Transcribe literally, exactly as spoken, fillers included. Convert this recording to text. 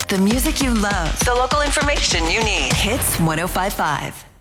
The music you love. The local information you need. Hits ten fifty-five.